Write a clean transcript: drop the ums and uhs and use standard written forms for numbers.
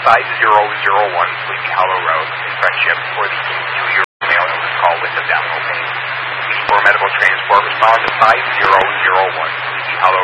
5001 Sleepy Hollow Road in Friendship for the 2-year-old male illness call with abdominal pain. For medical transport, respond to 5001 Sleepy Hollow